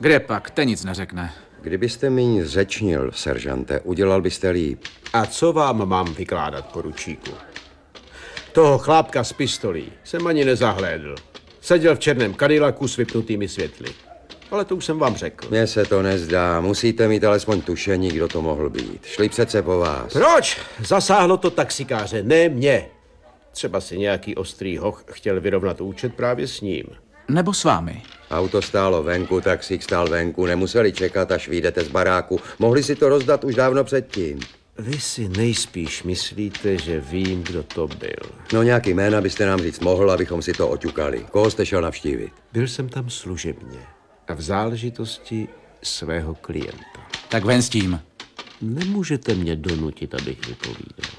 Kde pak? Ten nic neřekne. Kdybyste míň řečnil, seržante, udělal byste líp. A co vám mám vykládat, poručíku? Toho chlápka s pistolí jsem ani nezahlédl. Seděl v černém Cadillacu s vypnutými světly. Ale to už jsem vám řekl. Mně se to nezdá. Musíte mít alespoň tušení, kdo to mohl být. Šli přece po vás. Proč? Zasáhlo to taxikáře, ne mě. Třeba si nějaký ostrý hoch chtěl vyrovnat účet právě s ním. Nebo s vámi. Auto stálo venku, taxík stál venku. Nemuseli čekat, až vyjdete z baráku. Mohli si to rozdat už dávno předtím. Vy si nejspíš myslíte, že vím, kdo to byl. No nějaký jména byste nám říct mohl, abychom si to oťukali. Koho jste šel navštívit? Byl jsem tam služebně a v záležitosti svého klienta. Tak ven s tím. Nemůžete mě donutit, abych vypovídal.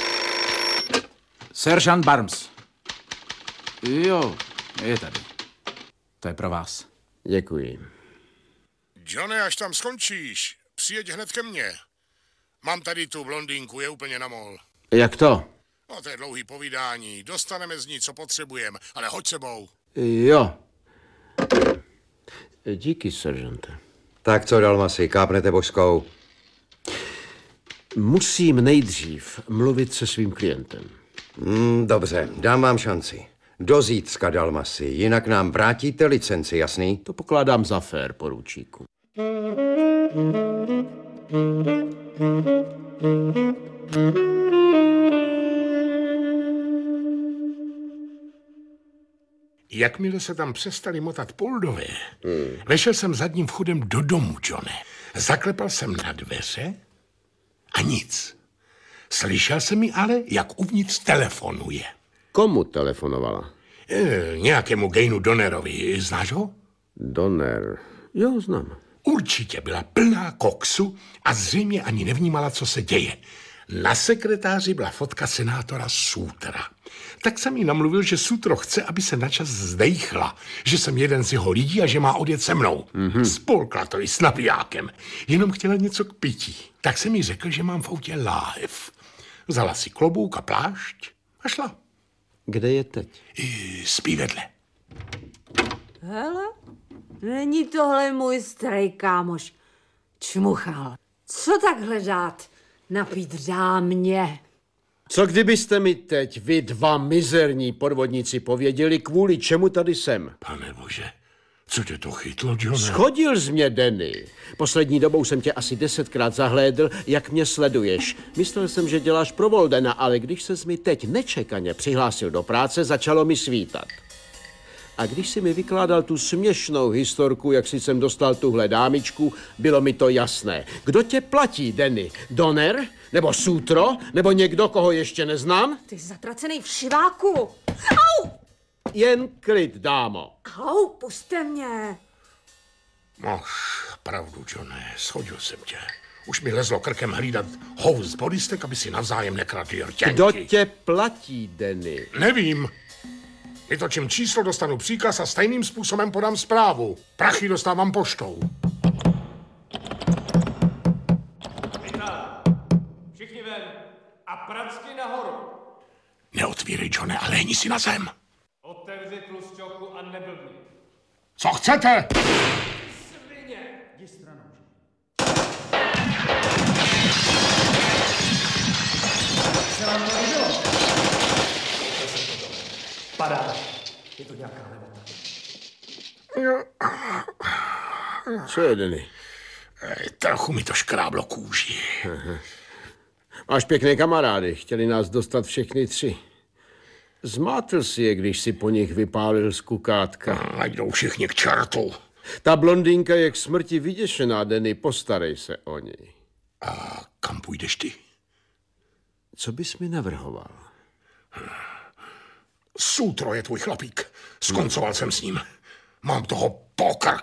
Seržant Barnes. Jo, je tady. To je pro vás. Děkuji. Johnny, až tam skončíš, přijeď hned ke mně. Mám tady tu blondýnku, je úplně na mol. Jak to? No, to je dlouhý povídání, dostaneme z ní, co potřebujeme, ale hoď sebou. Jo. Díky, seržante. Tak co, Dalmasi, kápnete božskou? Musím nejdřív mluvit se svým klientem. Dobře, dám vám šanci. Do zítřka, Dalmasi, jinak nám vrátíte licenci, jasný? To pokládám za fér, poručíku. Jakmile se tam přestali motat poldové, vešel jsem zadním vchodem do domu, Johnny. Zaklepal jsem na dveře a nic. Slyšel jsem mi ale, jak uvnitř telefonuje. Komu telefonovala? Nějakému Gainu Donnerovi, znáš ho? Donner. Jo, znám. Určitě byla plná koksu a zřejmě ani nevnímala, co se děje. Na sekretáři byla fotka senátora Sutra. Tak jsem jí namluvil, že Sutro chce, aby se načas zdejchla, že jsem jeden z jeho lidí a že má odjet se mnou. Spolkla to i s nabijákem. Jenom chtěla něco k pití. Tak jsem jí řekl, že mám v autě láhev. Vzala si klobouk a plášť a šla. Kde je teď? Spí vedle. Hele, není tohle můj starý kámoš. Čmuchal. Co tak hledat? Napít dámě. Co kdybyste mi teď, vy dva mizerní podvodníci, pověděli, kvůli čemu tady jsem? Pane bože, co tě to chytlo, Johne? Schodil z mě, Denny. Poslední dobou jsem tě asi 10krát zahlédl, jak mě sleduješ. Myslel jsem, že děláš pro Voldena, ale když ses mi teď nečekaně přihlásil do práce, začalo mi svítat. A když si mi vykládal tu směšnou historku, jak si jsem dostal tuhle dámičku, bylo mi to jasné. Kdo tě platí, Denny? Donner? Nebo Sutro? Nebo někdo, koho ještě neznám? Ty zatracený všiváku. Au! Jen klid, dámo. Au, puste mě. Máš pravdu, Johne, shodil jsem tě. Už mi lezlo krkem hlídat hov z bodistek, aby si navzájem nekradli rtěnky. Kdo tě platí, Denny? Nevím. Vytočím číslo, dostanu příkaz a stejným způsobem podám zprávu. Prachy dostávám poštou. Všichni ven a pracky nahoru. Neotvírej, Johne, a lehni si na zem. Otevři tlusťochu a neblbni. Co chcete? Svině! Jdi stranou. Se vám to líbilo? Padá. Je to nějaká levota. Co je, Denny? Trochu mi to škráblo kůži. Máš pěkné kamarády, chtěli nás dostat všechny tři. Zmátl si je, když si po nich vypálil z kukátka. A jdou všichni k čertu. Ta blondýnka je k smrti vyděšená, Denny, postarej se o ní. A kam půjdeš ty? Co bys mi navrhoval? Sutro je tvůj chlapík. Skoncoval jsem s ním. Mám toho po krk.